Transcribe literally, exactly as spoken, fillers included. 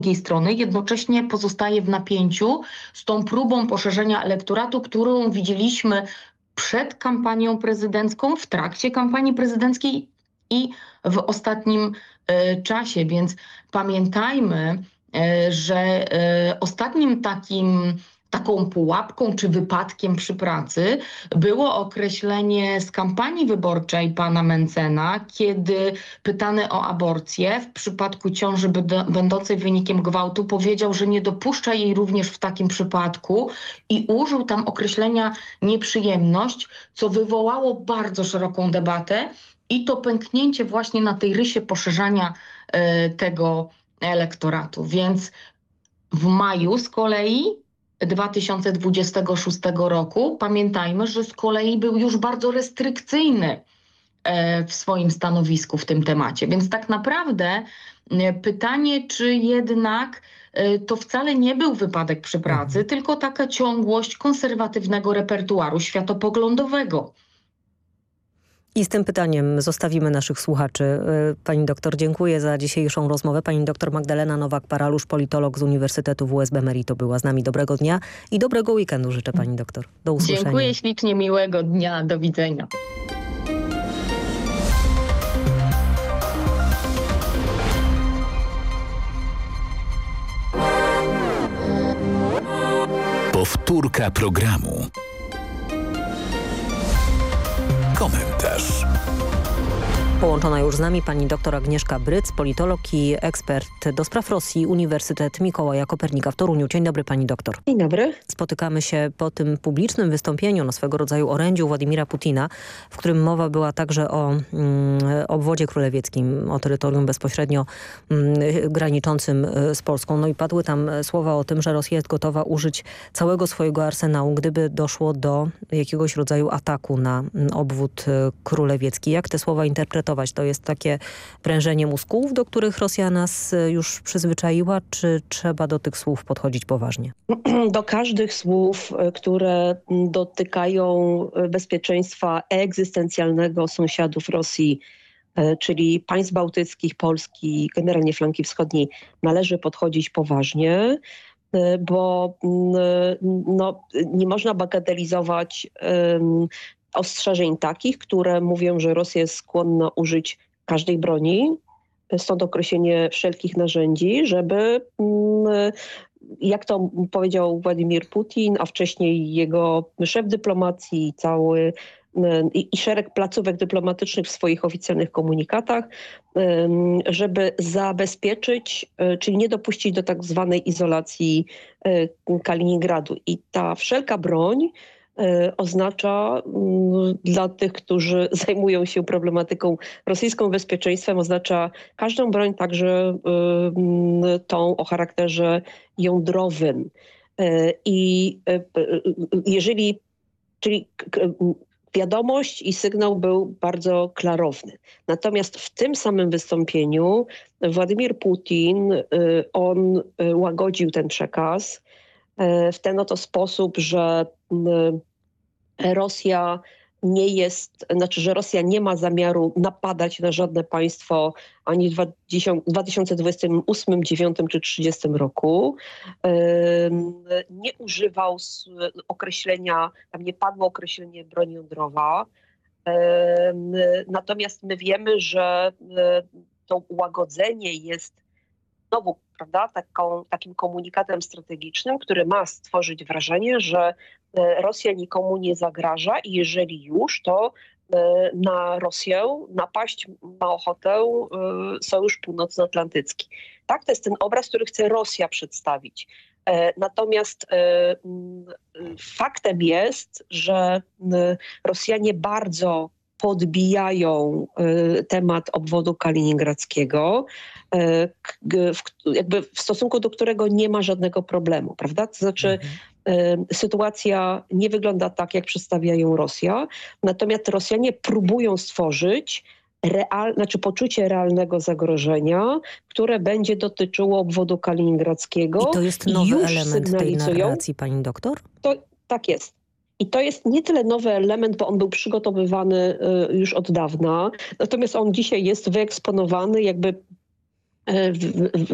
drugiej strony jednocześnie pozostaje w napięciu z tą próbą poszerzenia elektoratu, którą widzieliśmy przed kampanią prezydencką, w trakcie kampanii prezydenckiej i w ostatnim e, czasie. Więc pamiętajmy, e, że e, ostatnim takim taką pułapką czy wypadkiem przy pracy było określenie z kampanii wyborczej pana Mentzena, kiedy pytany o aborcję w przypadku ciąży będ- będącej wynikiem gwałtu powiedział, że nie dopuszcza jej również w takim przypadku i użył tam określenia nieprzyjemność, co wywołało bardzo szeroką debatę i to pęknięcie właśnie na tej rysie poszerzania e, tego elektoratu. Więc w maju z kolei dwa tysiące dwudziestego szóstego roku pamiętajmy, że z kolei był już bardzo restrykcyjny e, w swoim stanowisku w tym temacie. Więc tak naprawdę e, pytanie, czy jednak e, to wcale nie był wypadek przy pracy, Mhm. tylko taka ciągłość konserwatywnego repertuaru światopoglądowego. I z tym pytaniem zostawimy naszych słuchaczy. Y, Pani doktor, dziękuję za dzisiejszą rozmowę. Pani doktor Magdalena Nowak-Paralusz, politolog z Uniwersytetu W S B Merito była z nami. Dobrego dnia i dobrego weekendu życzę pani doktor. Do usłyszenia. Dziękuję ślicznie, miłego dnia, do widzenia. Powtórka programu. Komentarz. Połączona już z nami pani doktor Agnieszka Bryc, politolog i ekspert do spraw Rosji, Uniwersytet Mikołaja Kopernika w Toruniu. Dzień dobry pani doktor. Dzień dobry. Spotykamy się po tym publicznym wystąpieniu, no swego rodzaju orędziu Władimira Putina, w którym mowa była także o mm, obwodzie królewieckim, o terytorium bezpośrednio mm, graniczącym y, z Polską. No i padły tam słowa o tym, że Rosja jest gotowa użyć całego swojego arsenału, gdyby doszło do jakiegoś rodzaju ataku na mm, obwód y, królewiecki. Jak te słowa interpretować? To jest takie prężenie mózgów, do których Rosja nas y, już przyzwyczaiła, czy trzeba do tych słów podchodzić poważnie? Do każdych słów, y, które mm, dotykają y, bezpieczeństwa egzystencjalnego sąsiadów Rosji, y, czyli państw bałtyckich, Polski, generalnie flanki wschodniej, należy podchodzić poważnie, y, bo y, no, nie można bagatelizować ym, ostrzeżeń takich, które mówią, że Rosja jest skłonna użyć każdej broni, stąd określenie wszelkich narzędzi, żeby, mm, jak to powiedział Władimir Putin, a wcześniej jego szef dyplomacji, cały i, i szereg placówek dyplomatycznych w swoich oficjalnych komunikatach, ym, żeby zabezpieczyć, y, czyli nie dopuścić do tak zwanej izolacji y, Kaliningradu. I ta wszelka broń y, oznacza mm, dla tych, którzy zajmują się problematyką rosyjską bezpieczeństwem, oznacza każdą broń, także y, mm, tą o charakterze jądrowym. Y, I y, y, jeżeli, czyli k- k- wiadomość i sygnał był bardzo klarowny. Natomiast w tym samym wystąpieniu Władimir Putin, y, on y, łagodził ten przekaz y, w ten oto sposób, że y, Rosja nie jest, znaczy, że Rosja nie ma zamiaru napadać na żadne państwo ani w dwa tysiące dwudziestym ósmym, dziewiątym czy trzydziestym roku. Ym, Nie używał s- określenia, tam nie padło określenie broń jądrowa. Ym, Natomiast my wiemy, że y, to łagodzenie jest znowu, prawda, taką, takim komunikatem strategicznym, który ma stworzyć wrażenie, że e, Rosja nikomu nie zagraża i jeżeli już, to e, na Rosję napaść ma ochotę e, Sojusz Północnoatlantycki. Tak, to jest ten obraz, który chce Rosja przedstawić. E, Natomiast e, m, faktem jest, że m, Rosjanie bardzo podbijają y, temat obwodu kaliningradzkiego, y, k- g- w, k- jakby w stosunku do którego nie ma żadnego problemu, prawda? To znaczy y, sytuacja nie wygląda tak, jak przedstawiają Rosja, natomiast Rosjanie próbują stworzyć real, znaczy poczucie realnego zagrożenia, które będzie dotyczyło obwodu kaliningradzkiego. I to jest nowy Już element tej sygnalizują- narracji, pani doktor? to tak jest. I to jest nie tyle nowy element, bo on był przygotowywany y, już od dawna, natomiast on dzisiaj jest wyeksponowany jakby y, w, w,